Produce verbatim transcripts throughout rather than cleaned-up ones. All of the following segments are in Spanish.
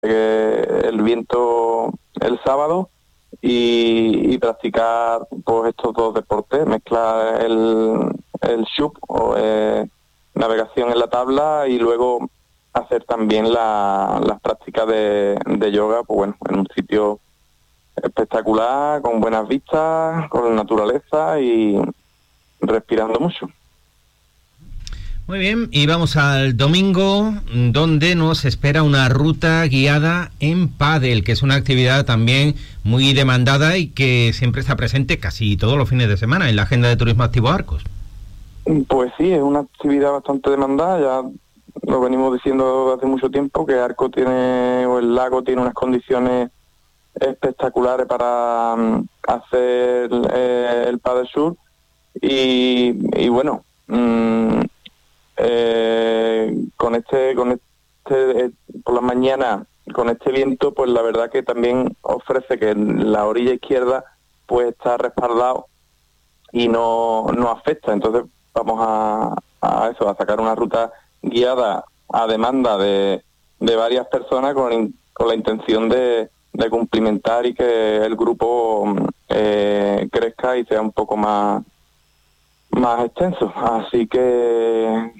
pegue el viento el sábado y, y practicar pues estos dos deportes, mezclar el, el SUP o eh, navegación en la tabla y luego hacer también la, las prácticas de, de yoga, pues bueno, en un sitio espectacular, con buenas vistas, con naturaleza y respirando mucho. Muy bien, y vamos al domingo, donde nos espera una ruta guiada en pádel, que es una actividad también muy demandada y que siempre está presente casi todos los fines de semana en la agenda de Turismo Activo Arcos. Pues sí, es una actividad bastante demandada, ya lo venimos diciendo hace mucho tiempo, que Arcos tiene, o el lago tiene unas condiciones espectaculares para um, hacer eh, el pádel surf y, y bueno, mmm, eh, con este, con este eh, por la mañana, con este viento, pues la verdad que también ofrece que la orilla izquierda pues está respaldado y no, no afecta, entonces vamos a, a eso, a sacar una ruta guiada a demanda de, de varias personas con, con la intención de, de cumplimentar y que el grupo eh, crezca y sea un poco más más extenso. Así que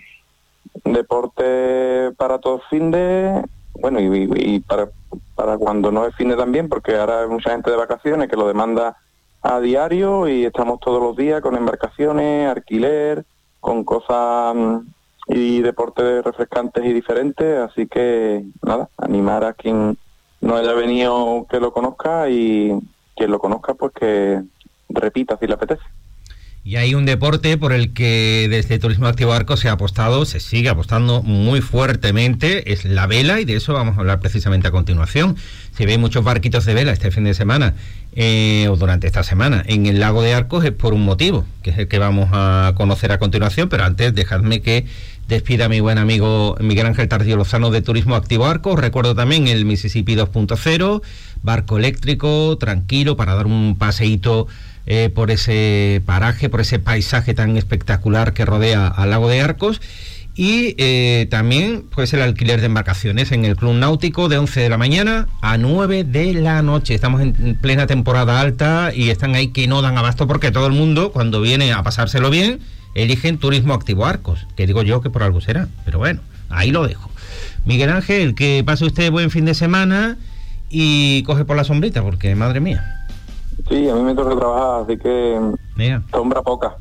deporte para todos fines, bueno, y, y para para cuando no es fin de también, porque ahora hay mucha gente de vacaciones que lo demanda a diario y estamos todos los días con embarcaciones, alquiler, con cosas y deportes refrescantes y diferentes, así que nada, animar a quien no haya venido que lo conozca y quien lo conozca pues que repita si le apetece. Y hay un deporte por el que desde Turismo Activo Arcos se ha apostado, se sigue apostando muy fuertemente, es la vela, y de eso vamos a hablar precisamente a continuación. Se ven muchos barquitos de vela este fin de semana, eh, o durante esta semana, en el lago de Arcos, es por un motivo, que es el que vamos a conocer a continuación, pero antes dejadme que despida a mi buen amigo Miguel Ángel Tardío Lozano de Turismo Activo Arcos. Recuerdo también el Mississippi dos punto cero, barco eléctrico, tranquilo, para dar un paseíto Eh, por ese paraje, por ese paisaje tan espectacular que rodea al lago de Arcos, y eh, también pues el alquiler de embarcaciones en el Club Náutico de once de la mañana a nueve de la noche. Estamos en plena temporada alta y están ahí que no dan abasto, porque todo el mundo, cuando viene a pasárselo bien, eligen Turismo Activo Arcos, que digo yo que por algo será, pero bueno, ahí lo dejo. Miguel Ángel, que pase usted buen fin de semana y coge por la sombrita, porque madre mía. Sí, a mí me toca trabajar, así que Mira. sombra poca.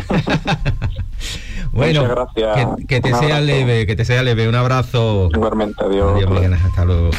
Bueno, muchas gracias. Que, que te un sea abrazo. leve, que te sea leve. Un abrazo. Igualmente, adiós. Adiós, Miguel, hasta luego.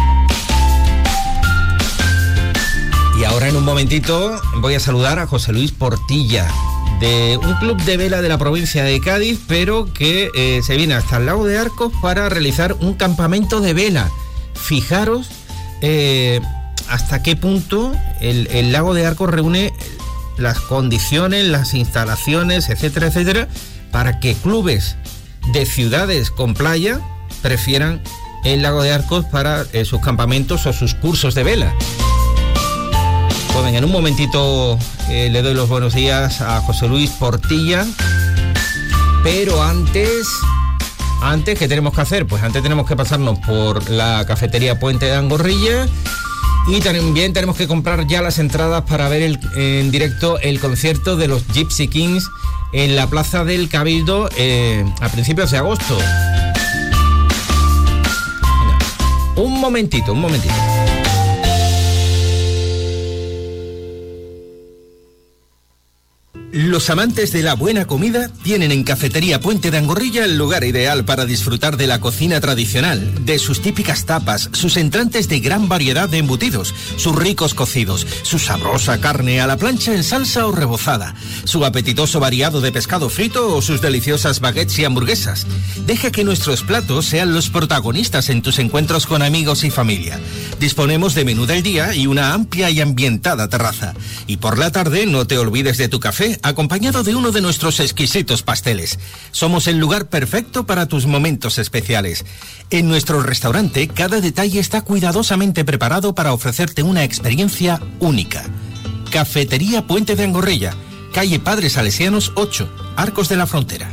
Y ahora en un momentito voy a saludar a José Luis Portilla, de un club de vela de la provincia de Cádiz, pero que eh, se viene hasta el lago de Arcos para realizar un campamento de vela. Fijaros eh, hasta qué punto el, el lago de Arcos reúne las condiciones, las instalaciones, etcétera, etcétera, para que clubes de ciudades con playa prefieran el lago de Arcos para eh, sus campamentos o sus cursos de vela. Pues venga, en un momentito eh, le doy los buenos días a José Luis Portilla, pero antes... Antes, ¿qué tenemos que hacer? Pues antes tenemos que pasarnos por la cafetería Puente de Angorrilla. Y también tenemos que comprar ya las entradas para ver el, en directo el concierto de los Gypsy Kings en la Plaza del Cabildo eh, a principios de agosto. Venga, un momentito, un momentito. Los amantes de la buena comida tienen en Cafetería Puente de Angorrilla el lugar ideal para disfrutar de la cocina tradicional, de sus típicas tapas, sus entrantes de gran variedad de embutidos, sus ricos cocidos, su sabrosa carne a la plancha en salsa o rebozada, su apetitoso variado de pescado frito o sus deliciosas baguettes y hamburguesas. Deja que nuestros platos sean los protagonistas en tus encuentros con amigos y familia. Disponemos de menú del día y una amplia y ambientada terraza. Y por la tarde no te olvides de tu café acompañado de uno de nuestros exquisitos pasteles. Somos el lugar perfecto para tus momentos especiales. En nuestro restaurante, cada detalle está cuidadosamente preparado para ofrecerte una experiencia única. Cafetería Puente de Angorrilla, calle Padres Salesianos ocho, Arcos de la Frontera.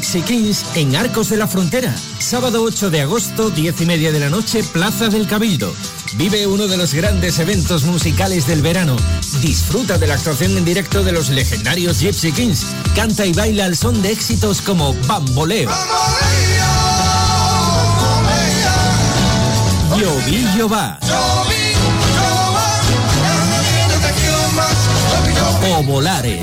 Gypsy Kings en Arcos de la Frontera. Sábado ocho de agosto, diez y media de la noche, Plaza del Cabildo. Vive uno de los grandes eventos musicales del verano. Disfruta de la actuación en directo de los legendarios Gypsy Kings. Canta y baila al son de éxitos como Bamboleo, Llovillo va o Volare.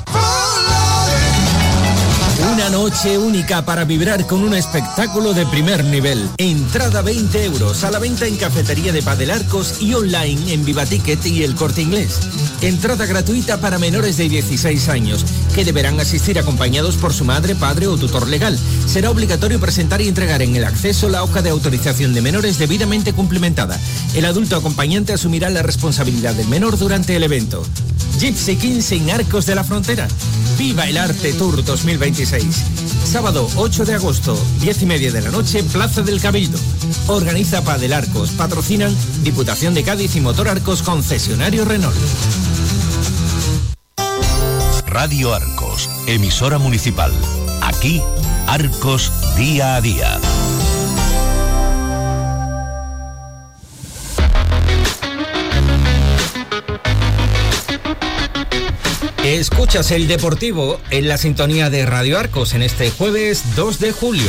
Una noche única para vibrar con un espectáculo de primer nivel. Entrada veinte euros, a la venta en Cafetería de Padel Arcos y online en Viva Ticket y El Corte Inglés. Entrada gratuita para menores de dieciséis años, que deberán asistir acompañados por su madre, padre o tutor legal. Será obligatorio presentar y entregar en el acceso la hoja de autorización de menores debidamente cumplimentada. El adulto acompañante asumirá la responsabilidad del menor durante el evento. Gypsy Kings en Arcos de la Frontera. Viva el Arte Tour dos mil veintiséis. Sábado ocho de agosto, diez y media de la noche, Plaza del Cabildo. Organiza Padel Arcos. Patrocinan Diputación de Cádiz y Motor Arcos, concesionario Renault. Radio Arcos, emisora municipal. Aquí, Arcos día a día. Escuchas El Deportivo en la sintonía de Radio Arcos en este jueves dos de julio.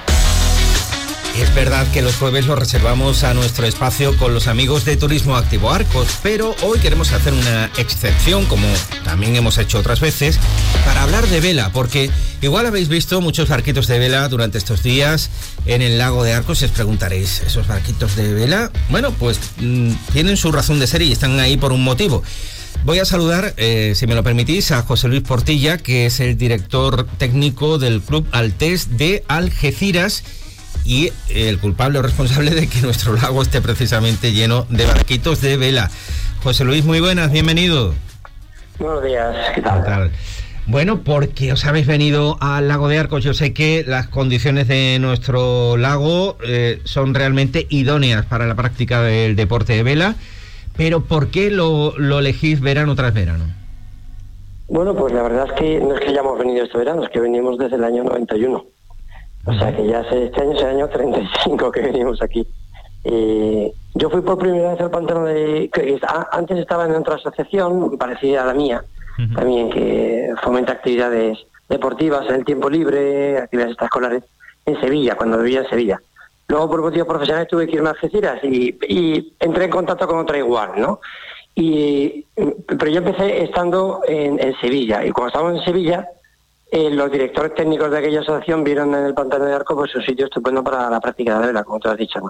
Es verdad que los jueves los reservamos a nuestro espacio con los amigos de Turismo Activo Arcos, pero hoy queremos hacer una excepción, como también hemos hecho otras veces, para hablar de vela, porque igual habéis visto muchos barquitos de vela durante estos días en el lago de Arcos. Y os preguntaréis, ¿esos barquitos de vela? Bueno, pues mmm, tienen su razón de ser y están ahí por un motivo. Voy a saludar, eh, si me lo permitís, a José Luis Portilla, que es el director técnico del Club Altés de Algeciras y el culpable o responsable de que nuestro lago esté precisamente lleno de barquitos de vela. José Luis, muy buenas, bienvenido. Buenos días, ¿qué tal? ¿Qué tal? Bueno, porque os habéis venido al lago de Arcos. Yo sé que las condiciones de nuestro lago eh, son realmente idóneas para la práctica del deporte de vela. Pero ¿por qué lo, lo elegís verano tras verano? Bueno, pues la verdad es que no es que hayamos venido este verano, es que venimos desde el año noventa y uno. O sea que ya hace, este año es el año treinta y cinco que venimos aquí. Eh, yo fui por primera vez al pantano de... Que, antes estaba en otra asociación parecida a la mía, uh-huh. también que fomenta actividades deportivas en el tiempo libre, actividades extraescolares, en Sevilla, cuando vivía en Sevilla. Luego, por motivos profesionales, tuve que irme a Algeciras y, y entré en contacto con otra igual, ¿no? Y, pero yo empecé estando en, en Sevilla, y cuando estábamos en Sevilla, eh, los directores técnicos de aquella asociación vieron en el pantano de Arcos pues un sitio estupendo para la práctica de la vela, como tú has dicho, ¿no?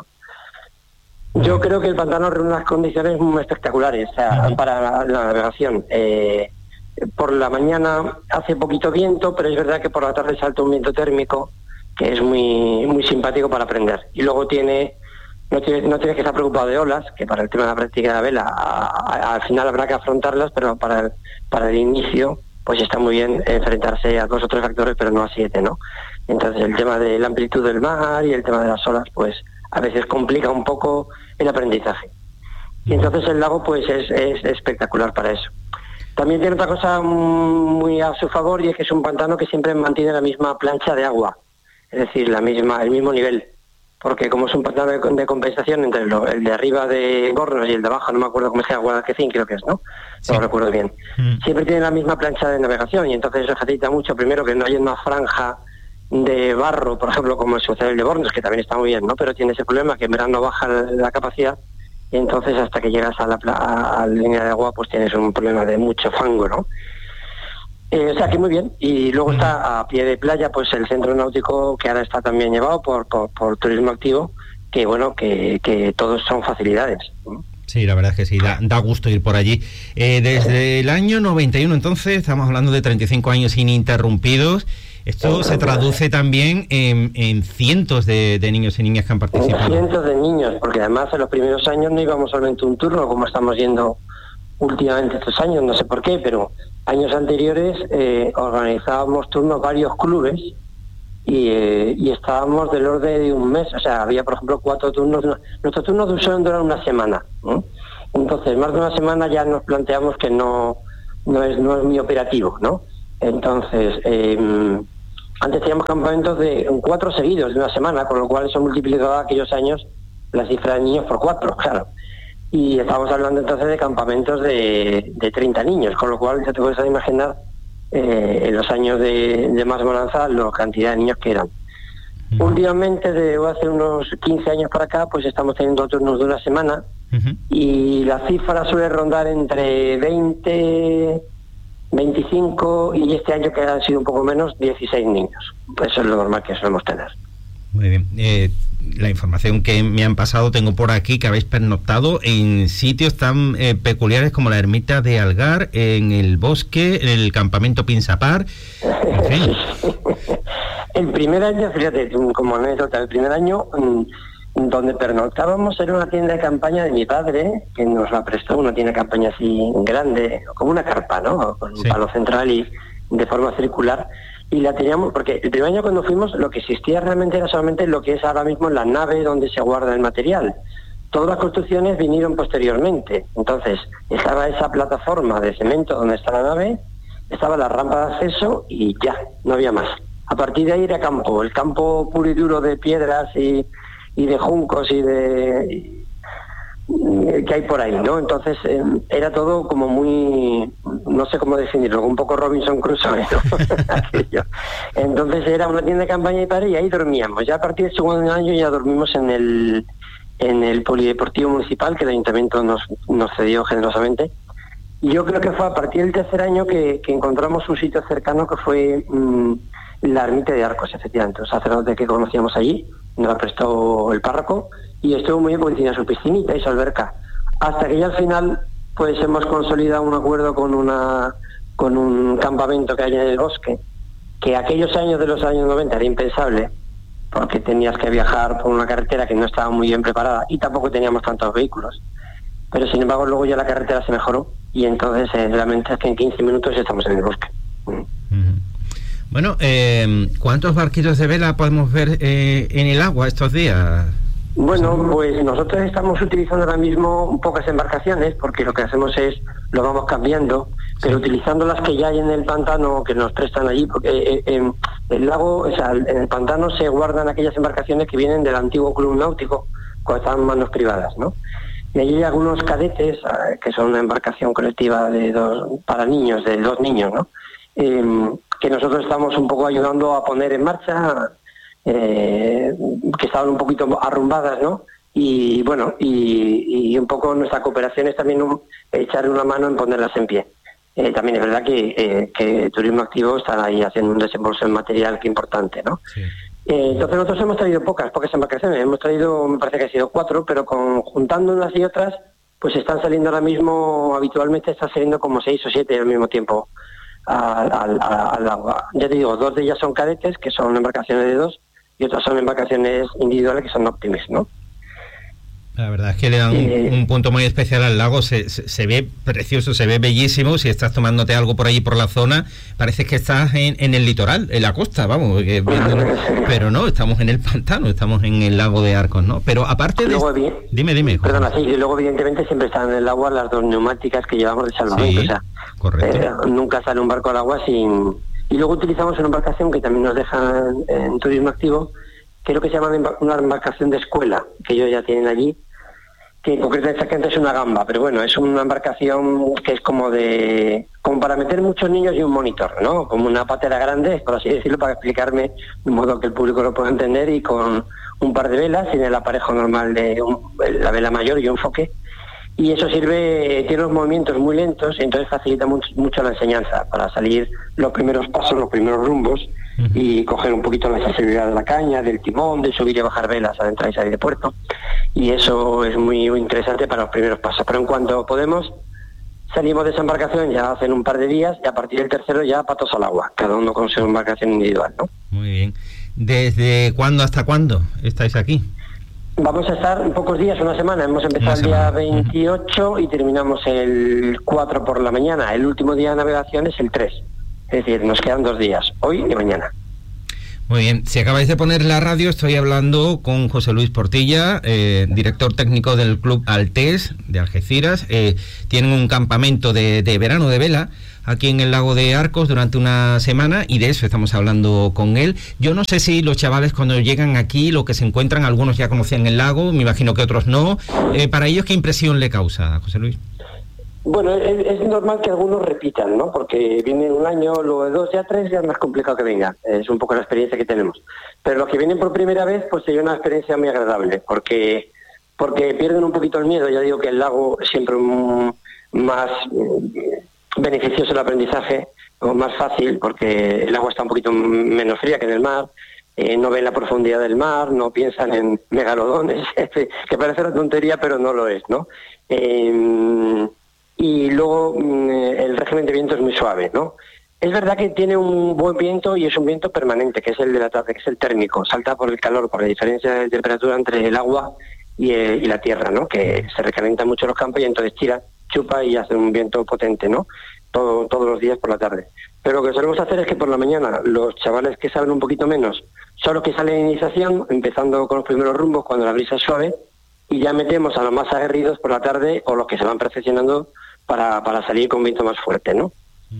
Yo creo que el pantano reúne unas condiciones muy espectaculares, o sea, para la, la navegación. Eh, por la mañana hace poquito viento, pero es verdad que por la tarde salta un viento térmico que es muy muy simpático para aprender. Y luego tiene no tienes no tienes que estar preocupado de olas, que para el tema de la práctica de la vela a, a, al final habrá que afrontarlas, pero para el, para el inicio pues está muy bien enfrentarse a dos o tres factores, pero no a siete, ¿no? Entonces el tema de la amplitud del mar y el tema de las olas pues a veces complica un poco el aprendizaje. Y entonces el lago pues es, es espectacular para eso. También tiene otra cosa muy a su favor, y es que es un pantano que siempre mantiene la misma plancha de agua. Es decir, la misma, el mismo nivel, porque como es un pantano de, de compensación entre lo, el de arriba de Gornos y el de abajo, no me acuerdo cómo se llama, Guadalquivir creo que es, ¿no? Sí. No lo recuerdo bien. Mm. Siempre tiene la misma plancha de navegación, y entonces eso facilita mucho, primero, que no haya una franja de barro, por ejemplo, como el sucede el de Bornos, que también está muy bien, ¿no? Pero tiene ese problema que en verano baja la capacidad, y entonces hasta que llegas a la, a la línea de agua, pues tienes un problema de mucho fango, ¿no? Eh, o sea que muy bien. Y luego está a pie de playa pues el centro náutico, que ahora está también llevado por, por, por Turismo Activo, que bueno, que, que todos son facilidades. Sí, la verdad es que sí, da, da gusto ir por allí. Eh, desde el año noventa y uno, entonces, estamos hablando de treinta y cinco años ininterrumpidos. Esto se traduce también en, en cientos de, de niños y niñas que han participado. Cientos de niños, porque además en los primeros años no íbamos solamente un turno, como estamos yendo últimamente estos años, no sé por qué, pero años anteriores eh, organizábamos turnos varios clubes y, eh, y estábamos del orden de un mes. O sea, había por ejemplo cuatro turnos. Nuestros turnos suelen durar una semana, ¿no? Entonces más de una semana ya nos planteamos que no no es no es muy operativo, ¿no? Entonces eh, antes teníamos campamentos de cuatro seguidos de una semana, con lo cual eso multiplicaba aquellos años la cifra de niños por cuatro, claro. Y estábamos hablando entonces de campamentos de, de treinta niños, con lo cual ya te puedes imaginar eh, en los años de, de más bonanza la cantidad de niños que eran. Uh-huh. Últimamente, de hace unos quince años para acá, pues estamos teniendo turnos de una semana, uh-huh, y la cifra suele rondar entre veinte, veinticinco, y este año, que han sido un poco menos, dieciséis niños. Eso es lo normal que solemos tener. Muy bien. Eh, la información que me han pasado, tengo por aquí que habéis pernoctado en sitios tan eh, peculiares como la ermita de Algar, en el bosque, en el campamento Pinsapar. En fin. El primer año, fíjate, como anécdota, el primer año donde pernoctábamos era una tienda de campaña de mi padre, que nos la prestó, una tienda de campaña así grande, como una carpa, ¿no? Con un sí. palo central y de forma circular. Y la teníamos, porque el primer año cuando fuimos, lo que existía realmente era solamente lo que es ahora mismo la nave donde se guarda el material. Todas las construcciones vinieron posteriormente. Entonces, estaba esa plataforma de cemento donde está la nave, estaba la rampa de acceso y ya, no había más. A partir de ahí era campo, el campo puro y duro de piedras y, y de juncos y de... Y, que hay por ahí, ¿no? Entonces eh, era todo como muy, no sé cómo definirlo, un poco Robinson Crusoe, ¿no? Entonces era una tienda de campaña y padre, y ahí dormíamos. Ya a partir del segundo año ya dormimos en el en el polideportivo municipal que el ayuntamiento nos, nos cedió generosamente. Y yo creo que fue a partir del tercer año que, que encontramos un sitio cercano que fue mmm, la ermita de Arcos, efectivamente, un sacerdote que conocíamos allí, nos la prestó el párroco. Y estuvo muy bien porque tenía su piscinita y su alberca. Hasta que ya al final, pues hemos consolidado un acuerdo con una con un campamento que hay en el bosque, que aquellos años de los años noventa era impensable, porque tenías que viajar por una carretera que no estaba muy bien preparada y tampoco teníamos tantos vehículos. Pero sin embargo luego ya la carretera se mejoró y entonces eh, realmente es que en quince minutos estamos en el bosque. Mm. Bueno, eh, ¿cuántos barquitos de vela podemos ver eh, en el agua estos días? Bueno, pues nosotros estamos utilizando ahora mismo pocas embarcaciones porque lo que hacemos es, lo vamos cambiando, pero sí. utilizando las que ya hay en el pantano que nos prestan allí, porque eh, eh, el lago, o sea, en el pantano se guardan aquellas embarcaciones que vienen del antiguo club náutico cuando estaban en manos privadas, ¿no? Y allí hay algunos cadetes, eh, que son una embarcación colectiva de dos, para niños, de dos niños, ¿no? Eh, que nosotros estamos un poco ayudando a poner en marcha, Eh, que estaban un poquito arrumbadas, ¿no? Y bueno, y, y un poco nuestra cooperación es también un, echarle una mano en ponerlas en pie. Eh, también es verdad que, eh, que Turismo Activo está ahí haciendo un desembolso en material que importante, ¿no? Sí. Eh, entonces nosotros hemos traído pocas, pocas embarcaciones, hemos traído, me parece que ha sido cuatro, pero con, juntando unas y otras, pues están saliendo ahora mismo, habitualmente están saliendo como seis o siete al mismo tiempo al, al, al agua. Ya te digo, dos de ellas son cadetes, que son embarcaciones de dos, y otras son embarcaciones individuales que son Optimis, ¿no? La verdad es que le dan eh, un, un punto muy especial al lago, se, se, se ve precioso, se ve bellísimo. Si estás tomándote algo por ahí por la zona, parece que estás en, en el litoral, en la costa, vamos, que, pero no, estamos en el pantano, estamos en el lago de Arcos, ¿no? Pero aparte de... Luego, bien, dime, dime. José. Perdona, sí, y luego evidentemente siempre están en el agua las dos neumáticas que llevamos de salvamento, sí, o sea, correcto. Eh, nunca sale un barco al agua sin... Y luego utilizamos una embarcación que también nos dejan en, en Turismo Activo, que es lo que se llama una embarcación de escuela, que ellos ya tienen allí, que concretamente es una gamba, pero bueno, es una embarcación que es como de como para meter muchos niños y un monitor, ¿no? Como una patera grande, por así decirlo, para explicarme de modo que el público lo pueda entender, y con un par de velas, sin el aparejo normal de un, la vela mayor y un foque. Y eso sirve, tiene unos movimientos muy lentos, y entonces facilita mucho, mucho la enseñanza para salir los primeros pasos, los primeros rumbos, uh-huh, y coger un poquito la sensibilidad de la caña, del timón, de subir y bajar velas al entrar y salir de puerto. Y eso es muy, muy interesante para los primeros pasos. Pero en cuanto podemos, salimos de esa embarcación ya hacen un par de días, y a partir del tercero ya patos al agua, cada uno con su embarcación individual, ¿no? Muy bien. ¿Desde cuándo hasta cuándo estáis aquí? Vamos a estar en pocos días, una semana. Hemos empezado el día veintiocho uh-huh, y terminamos el cuatro por la mañana. El último día de navegación es el tres. Es decir, nos quedan dos días, hoy y mañana. Muy bien, si acabáis de poner la radio, estoy hablando con José Luis Portilla, eh, director técnico del Club Altés de Algeciras. Eh, tienen un campamento de, de verano de vela aquí en el lago de Arcos durante una semana y de eso estamos hablando con él. Yo no sé si los chavales cuando llegan aquí, lo que se encuentran, algunos ya conocían el lago, me imagino que otros no. Eh, para ellos, ¿qué impresión le causa, José Luis? Bueno, es, es normal que algunos repitan, ¿no? Porque vienen un año, luego dos, ya tres, ya es más complicado que vengan. Es un poco la experiencia que tenemos. Pero los que vienen por primera vez, pues sería una experiencia muy agradable, porque porque pierden un poquito el miedo. Ya digo que el lago es siempre un, más mm, beneficioso el aprendizaje, o más fácil, porque el agua está un poquito menos fría que en el mar. Eh, no ven la profundidad del mar, no piensan en megalodones, que parece una tontería, pero no lo es, ¿no? Eh, y luego el régimen de viento es muy suave, ¿no? Es verdad que tiene un buen viento y es un viento permanente, que es el de la tarde, que es el térmico, salta por el calor, por la diferencia de temperatura entre el agua y, eh, y la tierra, ¿no? Que se recalientan mucho los campos y entonces tira, chupa y hace un viento potente, ¿no? Todo, todos los días por la tarde. Pero lo que solemos hacer es que por la mañana los chavales que saben un poquito menos son los que salen en iniciación, empezando con los primeros rumbos cuando la brisa es suave, y ya metemos a los más aguerridos por la tarde o los que se van perfeccionando para, para salir con viento más fuerte, ¿no?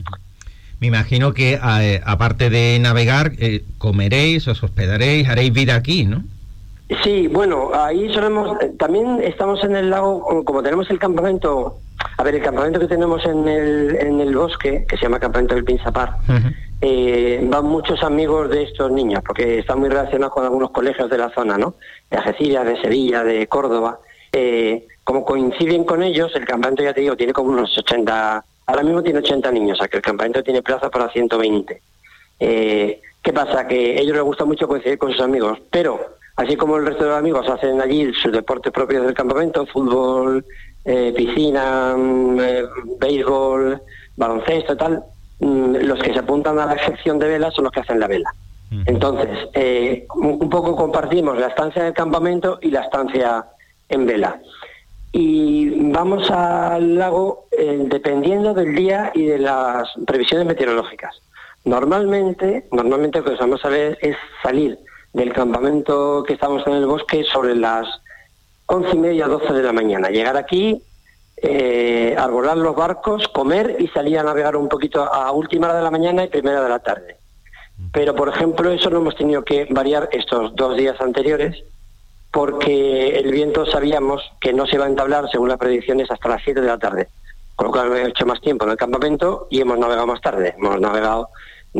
Me imagino que eh, aparte de navegar, eh, comeréis, os hospedaréis, haréis vida aquí, ¿no? Sí, bueno, ahí solemos, también estamos en el lago, como, como tenemos el campamento, a ver, el campamento que tenemos en el, en el bosque, que se llama Campamento del Pinsapar, uh-huh. eh, van muchos amigos de estos niños, porque están muy relacionados con algunos colegios de la zona, ¿no? De Algeciras, de Sevilla, de Córdoba. Eh, como coinciden con ellos, el campamento, ya te digo, tiene como unos ochenta, ahora mismo tiene ochenta niños, o sea que el campamento tiene plaza para ciento veinte. Eh, ¿Qué pasa? Que a ellos les gusta mucho coincidir con sus amigos, pero así como el resto de los amigos hacen allí sus deportes propios del campamento, fútbol, eh, piscina, eh, béisbol, baloncesto y tal, mm, los que se apuntan a la sección de vela son los que hacen la vela. Entonces, eh, un, un poco compartimos la estancia del campamento y la estancia en vela. Y vamos al lago eh, dependiendo del día y de las previsiones meteorológicas. Normalmente, normalmente lo que vamos a ver es salir del campamento que estamos en el bosque sobre las once y media, doce de la mañana. Llegar aquí, eh, arbolar los barcos, comer y salir a navegar un poquito a última hora de la mañana y primera de la tarde. Pero, por ejemplo, eso lo hemos tenido que variar estos dos días anteriores, porque el viento sabíamos que no se iba a entablar, según las predicciones, hasta las siete de la tarde. Con lo cual hemos hecho más tiempo en el campamento y hemos navegado más tarde. Hemos navegado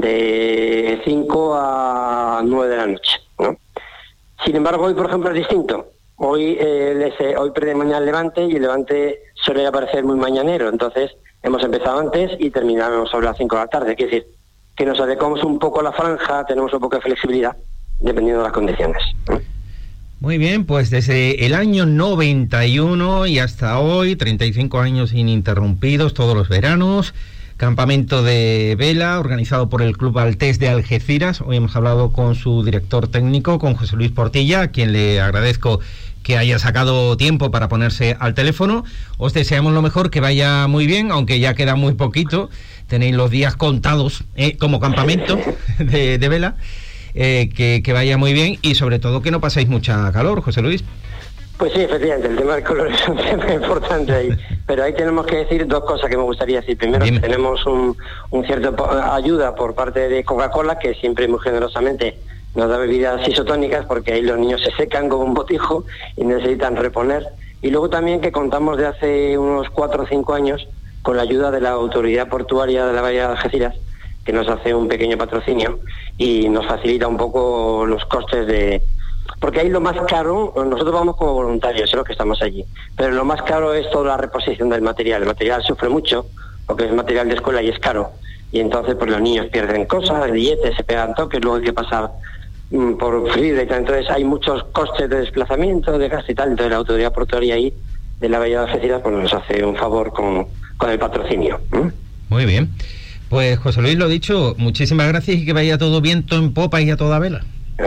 de cinco a nueve de la noche, ¿no? Sin embargo, hoy, por ejemplo, es distinto. Hoy eh, les, hoy predomina el levante y el levante suele aparecer muy mañanero. Entonces, hemos empezado antes y terminamos sobre las cinco de la tarde. Quiere decir que nos adecuamos un poco a la franja, tenemos un poco de flexibilidad, dependiendo de las condiciones, ¿no? Muy bien, pues desde el año noventa y uno y hasta hoy, treinta y cinco años ininterrumpidos, todos los veranos, campamento de vela organizado por el Club Altés de Algeciras. Hoy hemos hablado con su director técnico, con José Luis Portilla, a quien le agradezco que haya sacado tiempo para ponerse al teléfono. Os deseamos lo mejor, que vaya muy bien, aunque ya queda muy poquito. Tenéis los días contados eh, como campamento de, de vela. Eh, que, que vaya muy bien y sobre todo que no paséis mucha calor, José Luis. Pues sí, efectivamente, el tema del color es un tema importante ahí, pero ahí tenemos que decir dos cosas que me gustaría decir. Primero, que tenemos un, un cierto ayuda por parte de Coca-Cola, que siempre muy generosamente nos da bebidas isotónicas, porque ahí los niños se secan como un botijo y necesitan reponer. Y luego también que contamos de hace unos cuatro o cinco años con la ayuda de la Autoridad Portuaria de la Bahía de Algeciras, que nos hace un pequeño patrocinio y nos facilita un poco los costes de... Porque ahí lo más caro, nosotros vamos como voluntarios, es lo que estamos allí, pero lo más caro es toda la reposición del material. El material sufre mucho, porque es material de escuela y es caro, y entonces pues los niños pierden cosas, billetes, se pegan toques, luego hay que pasar mm, por fluida y tal. Entonces hay muchos costes de desplazamiento, de gasto y tal. Entonces la Autoridad Portuaria ahí de la Bahía de Algeciras pues nos hace un favor con, con el patrocinio. ¿Mm? Muy bien. Pues José Luis, lo dicho, muchísimas gracias y que vaya todo viento en popa y a toda vela.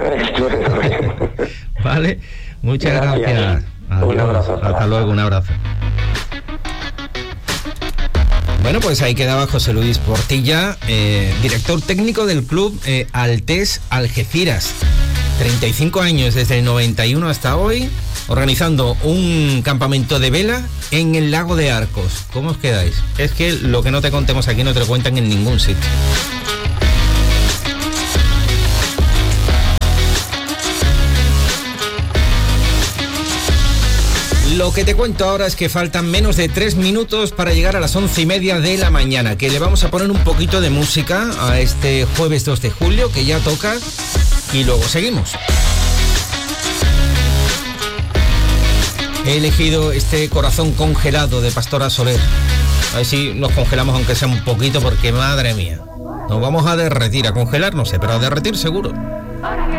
Vale, muchas gracias. gracias. Adiós. Un abrazo. Hasta luego, un abrazo. Bueno, pues ahí quedaba José Luis Portilla, eh, director técnico del club eh, Altés Algeciras. treinta y cinco años desde el noventa y uno hasta hoy, organizando un campamento de vela en el lago de Arcos. ¿Cómo os quedáis? Es que lo que no te contemos aquí no te lo cuentan en ningún sitio. Lo que te cuento ahora es que faltan menos de tres minutos para llegar a las once y media de la mañana, que le vamos a poner un poquito de música a este jueves dos de julio, que ya toca, y luego seguimos. He elegido este Corazón Congelado de Pastora Soler. A ver si nos congelamos aunque sea un poquito, porque madre mía, nos vamos a derretir, a congelar no sé, pero a derretir seguro.